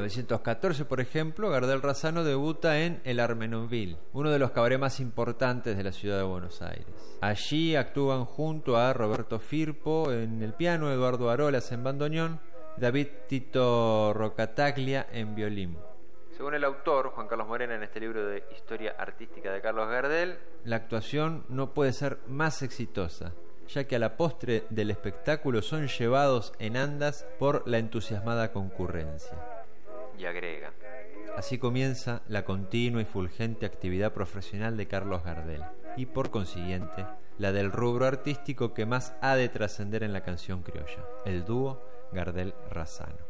1914, por ejemplo, Gardel Razzano debuta en El Armenonville, uno de los cabarets más importantes de la ciudad de Buenos Aires. Allí actúan junto a Roberto Firpo en el piano, Eduardo Arolas en bandoneón, David Tito Rocataglia en violín. Según el autor, Juan Carlos Morena, en este libro de Historia Artística de Carlos Gardel, la actuación no puede ser más exitosa, ya que a la postre del espectáculo son llevados en andas por la entusiasmada concurrencia. Y agrega: así comienza la continua y fulgente actividad profesional de Carlos Gardel, y por consiguiente, la del rubro artístico que más ha de trascender en la canción criolla, el dúo Gardel Razzano.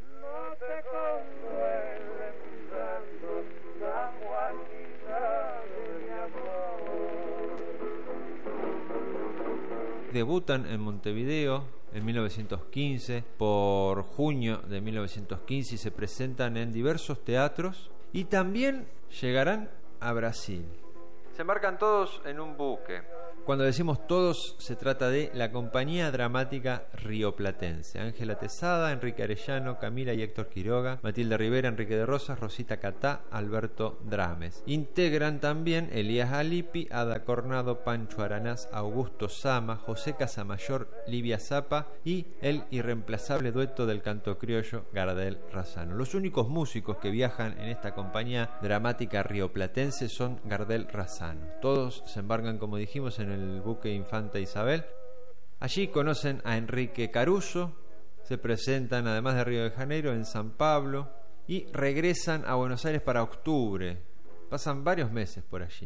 Debutan en Montevideo en 1915, por junio de 1915, y se presentan en diversos teatros, y también llegarán a Brasil. Se embarcan todos en un buque. Cuando decimos todos, se trata de la Compañía Dramática Rioplatense: Ángela Tesada, Enrique Arellano, Camila y Héctor Quiroga, Matilde Rivera, Enrique de Rosas, Rosita Catá, Alberto Drames. Integran también Elías Alipi, Ada Cornado, Pancho Aranás, Augusto Sama, José Casamayor, Livia Zappa y el irreemplazable dueto del canto criollo Gardel Razzano. Los únicos músicos que viajan en esta Compañía Dramática Rioplatense son Gardel Razzano. Todos se embarcan, como dijimos, en el buque Infanta Isabel. Allí conocen a Enrique Caruso, se presentan además de Río de Janeiro en San Pablo y regresan a Buenos Aires para octubre. Pasan varios meses por allí.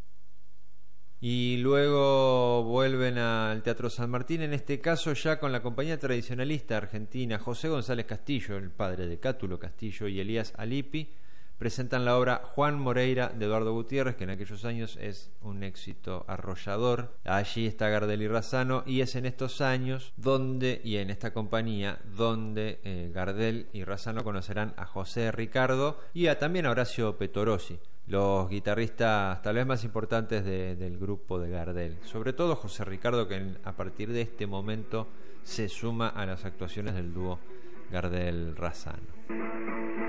Y luego vuelven al Teatro San Martín, en este caso ya con la compañía tradicionalista argentina José González Castillo, el padre de Cátulo Castillo, y Elías Alipi. Presentan la obra Juan Moreira de Eduardo Gutiérrez, que en aquellos años es un éxito arrollador. Allí está Gardel y Razzano, y es en estos años donde, y en esta compañía, donde Gardel y Razzano conocerán a José Ricardo y también a Horacio Petorossi, los guitarristas tal vez más importantes del grupo de Gardel. Sobre todo José Ricardo, que a partir de este momento se suma a las actuaciones del dúo Gardel Razzano.